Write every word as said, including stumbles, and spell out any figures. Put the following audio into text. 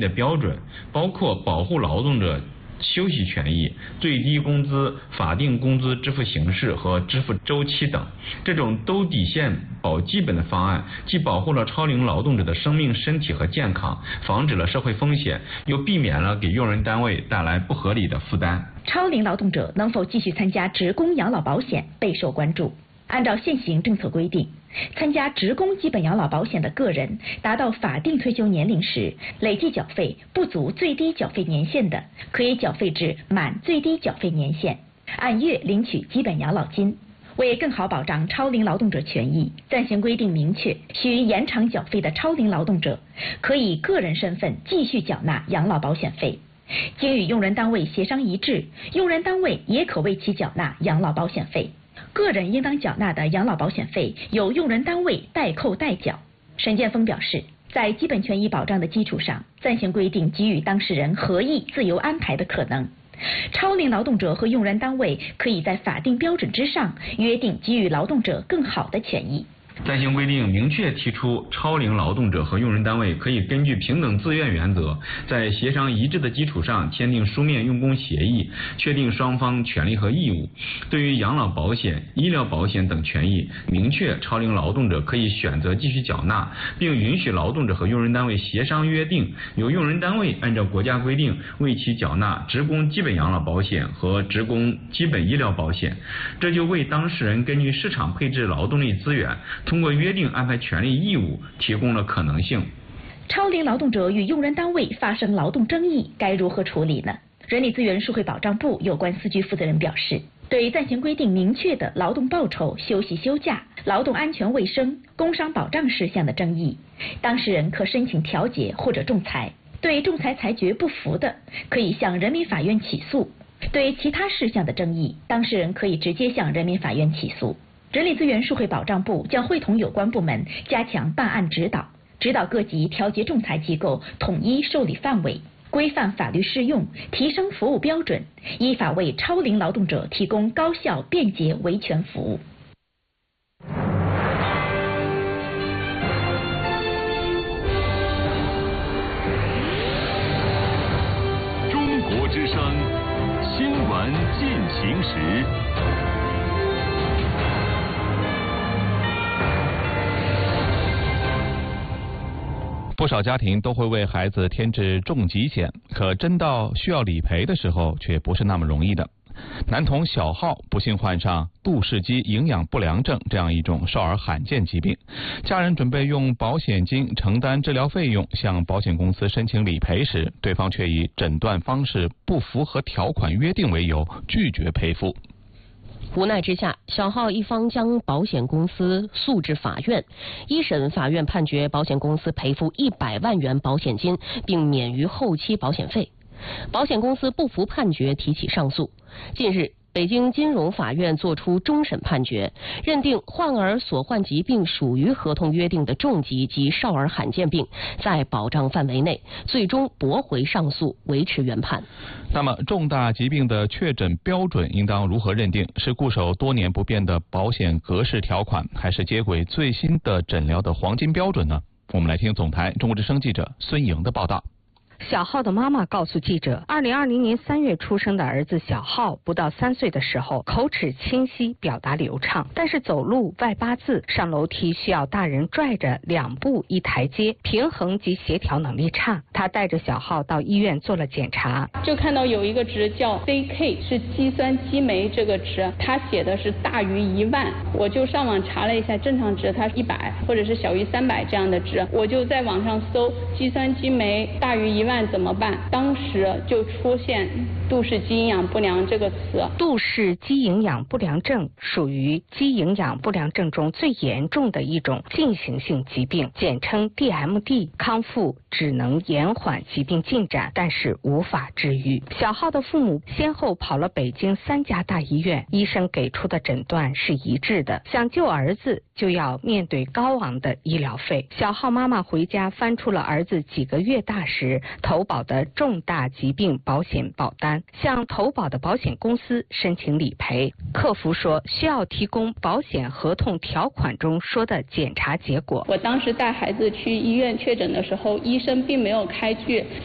的标准，包括保护劳动者休息权益、最低工资、法定工资支付形式和支付周期等。这种兜底线保基本的方案，既保护了超龄劳动者的生命、身体和健康，防止了社会风险，又避免了给用人单位带来不合理的负担。 超龄劳动者能否继续参加职工养老保险备受关注。按照现行政策规定，参加职工基本养老保险的个人达到法定退休年龄时，累计缴费不足最低缴费年限的，可以缴费至满最低缴费年限，按月领取基本养老金。为更好保障超龄劳动者权益，暂行规定明确，需延长缴费的超龄劳动者可以个人身份继续缴纳养老保险费，经与用人单位协商一致，用人单位也可为其缴纳养老保险费。个人应当缴纳的养老保险费由用人单位代扣代缴。沈建峰表示，在基本权益保障的基础上，暂行规定给予当事人合意自由安排的可能。超龄劳动者和用人单位可以在法定标准之上约定给予劳动者更好的权益。 暂行规定明确提出，超龄劳动者和用人单位可以根据平等自愿原则，在协商一致的基础上签订书面用工协议，确定双方权利和义务。对于养老保险、医疗保险等权益，明确超龄劳动者可以选择继续缴纳，并允许劳动者和用人单位协商约定，由用人单位按照国家规定为其缴纳职工基本养老保险和职工基本医疗保险。这就为当事人根据市场配置劳动力资源，通过约定安排权利义务提供了可能性。 超龄劳动者与用人单位发生劳动争议，该如何处理呢？人力资源社会保障部有关司局负责人表示，对暂行规定明确的劳动报酬、休息休假、劳动安全卫生、工伤保障事项的争议，当事人可申请调解或者仲裁。对仲裁裁决不服的，可以向人民法院起诉。对其他事项的争议，当事人可以直接向人民法院起诉。人力资源社会保障部将会同有关部门加强办案指导，指导各级调解仲裁机构统一受理范围，规范法律适用，提升服务标准，依法为超龄劳动者提供高效便捷维权服务。 中国之声新闻进行时。 不少家庭都会为孩子添置重疾险，可真到需要理赔的时候，却不是那么容易的。男童小浩不幸患上杜氏肌营养不良症这样一种少儿罕见疾病，家人准备用保险金承担治疗费用，向保险公司申请理赔时，对方却以诊断方式不符合条款约定为由拒绝赔付。 无奈之下，小浩一方将保险公司诉至法院，一审法院判决保险公司赔付一百万元保险金，并免于后期保险费。保险公司不服判决，提起上诉。近日，北京金融法院作出终审判决，认定患儿所患疾病属于合同约定的重疾及少儿罕见病，在保障范围内，最终驳回上诉，维持原判。 那么，重大疾病的确诊标准应当如何认定？是固守多年不变的保险格式条款，还是接轨最新的诊疗的黄金标准呢？我们来听总台中国之声记者孙莹的报道。 小浩的妈妈告诉记者，二零二零年三月出生的儿子小浩不到三岁的时候，口齿清晰，表达流畅，但是走路外八字，上楼梯需要大人拽着两步一台阶，平衡及协调能力差。他带着小浩到医院做了检查， 就看到有一个值叫 C K， 是肌酸激酶这个值，他写的是大于一万，我就上网查了一下，正常值它一百或者是小于三百这样的值，我就在网上搜肌酸激酶大于一万怎么办？当时就出现杜氏肌营养不良这个词。 杜氏肌营养不良症属于肌营养不良症中最严重的一种进行性疾病，简称 D M D， 康复只能延缓疾病进展，但是无法治愈。小浩的父母先后跑了北京三家大医院，医生给出的诊断是一致的，想救儿子就要面对高昂的医疗费。小浩妈妈回家翻出了儿子几个月大时投保的重大疾病保险保单，向投保的保险公司申请理赔。客服说需要提供保险合同条款中说的检查结果。 我当时带孩子去医院确诊的时候，医生并没有开具